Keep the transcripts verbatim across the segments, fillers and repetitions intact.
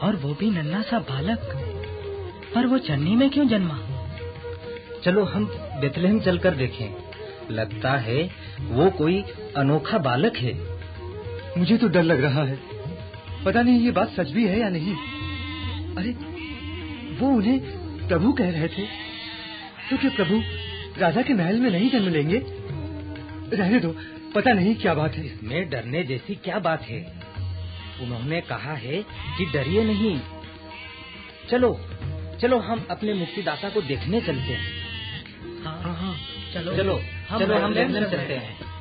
और वो भी नन्हा सा बालक। पर वो चन्नी में क्यों जन्मा? चलो हम बेथलेहम चलकर देखें। लगता है वो कोई अनोखा बालक है। मुझे तो डर लग रहा है, पता नहीं ये बात सच भी है या नहीं। अरे वो उन्हें प्रभु कह रहे थे, तो क्या प्रभु राजा के महल में नहीं जन्म लेंगे? रहने दो, पता नहीं क्या बात है। इसमें डरने जैसी क्या बात है? उन्होंने कहा है कि डरिए नहीं। चलो चलो हम अपने मुक्तिदाता को देखने चलते हैं। हाँ हाँ, हाँ चलो चलो हम चलो हम बेथलेहम बेथलेहम चलते चलते हैं। हैं।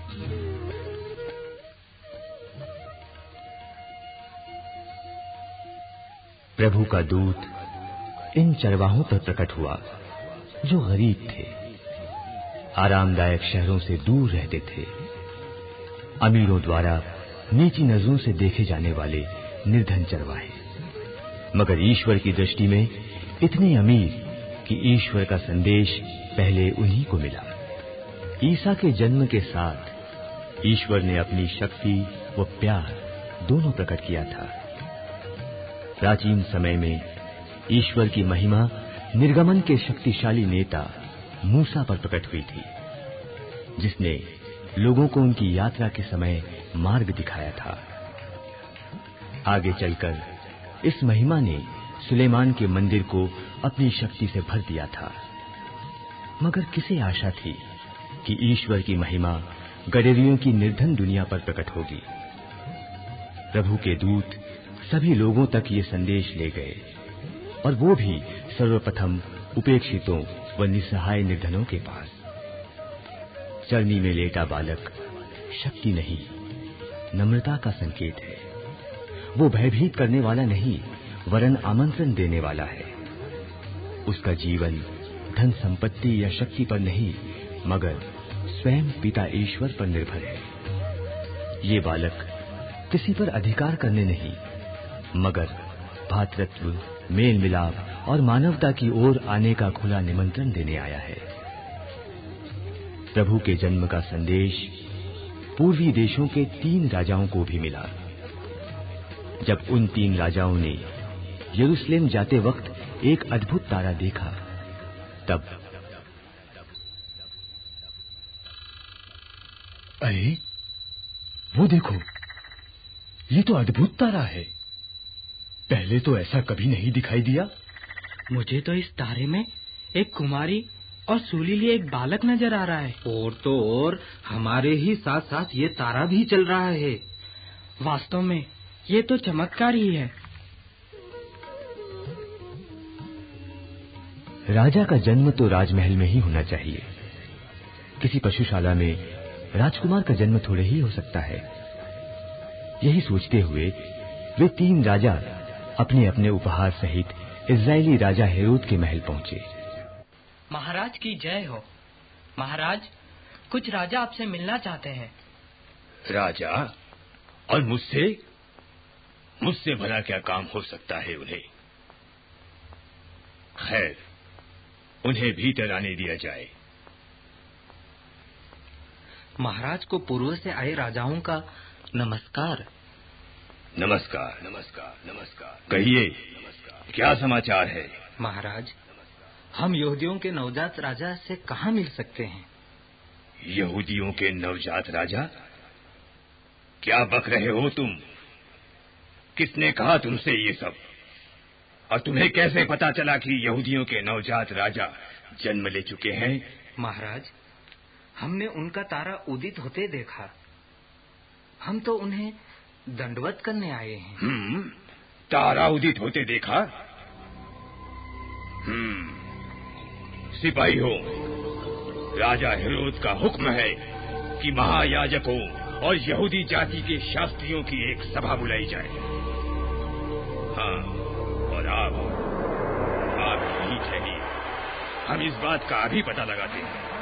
प्रभु का दूत इन चरवाहों पर प्रकट हुआ जो गरीब थे, आरामदायक शहरों से दूर रहते थे, अमीरों द्वारा नीची नजरों से देखे जाने वाले निर्धन चरवाहे, मगर ईश्वर की दृष्टि में इतने अमीर कि ईश्वर का संदेश पहले उन्हीं को मिला। ईसा के जन्म के साथ ईश्वर ने अपनी शक्ति व प्यार दोनों प्रकट किया था। प्राचीन समय में ईश्वर की महिमा निर्गमन के शक्तिशाली नेता मूसा पर प्रकट हुई थी, जिसने लोगों को उनकी यात्रा के समय मार्ग दिखाया था। आगे चलकर इस महिमा ने सुलेमान के मंदिर को अपनी शक्ति से भर दिया था, मगर किसे आशा थी कि ईश्वर की महिमा गडेरियों की निर्धन दुनिया पर प्रकट होगी। प्रभु के दूत सभी लोगों तक ये संदेश ले गए, और वो भी सर्वप्रथम उपेक्षितों व निसहाय निर्धनों के पास। चरनी में लेटा बालक शक्ति नहीं, नम्रता का संकेत है। वो भयभीत करने वाला नहीं, वरन आमंत्रण देने वाला है। उसका जीवन धन संपत्ति या शक्ति पर नहीं, मगर स्वयं पिता ईश्वर पर निर्भर है। ये बालक किसी पर अधिकार करने नहीं, मगर भातृत्व, मेल मिलाप और मानवता की ओर आने का खुला निमंत्रण देने आया है। प्रभु के जन्म का संदेश पूर्वी देशों के तीन राजाओं को भी मिला। जब उन तीन राजाओं ने यरूशलेम जाते वक्त एक अद्भुत तारा देखा, तब अरे वो देखो, ये तो अद्भुत तारा है। पहले तो ऐसा कभी नहीं दिखाई दिया। मुझे तो इस तारे में एक कुमारी और सूली लिए एक बालक नजर आ रहा है। और तो और हमारे ही साथ साथ ये तारा भी चल रहा है। वास्तव में ये तो चमत्कार ही है। राजा का जन्म तो राजमहल में ही होना चाहिए। किसी पशुशाला में राजकुमार का जन्म थोड़े ही हो सकता है। यही सोचते हुए वे तीन राजा अपने अपने उपहार सहित इस्राएली राजा हेरोद के महल पहुंचे। महाराज की जय हो। महाराज, कुछ राजा आपसे मिलना चाहते हैं। राजा? और मुझसे? मुझसे भला क्या काम हो सकता है उन्हें? खैर, उन्हें भीतर आने दिया जाए। महाराज को पूर्व से आए राजाओं का नमस्कार। नमस्कार नमस्कार नमस्कार। कहिए, क्या समाचार है? महाराज, हम यहूदियों के नवजात राजा से कहाँ मिल सकते हैं? यहूदियों के नवजात राजा? क्या बक रहे हो तुम? किसने कहा तुमसे ये सब? और तुम्हें कैसे पता चला कि यहूदियों के नवजात राजा जन्म ले चुके हैं? महाराज, हमने उनका तारा उदित होते देखा। हम तो उन्हें दंडवत करने आए हैं। हम्म, तारा उदित होते देखा? हम्म, सिपाही हो, राजा हेरोद का हुक्म है कि महायाजकों और यहूदी जाति के शास्त्रियों की एक सभा बुलाई जाए। हाँ, और आप आप यही ठहरिए, हम इस बात का अभी पता लगाते हैं।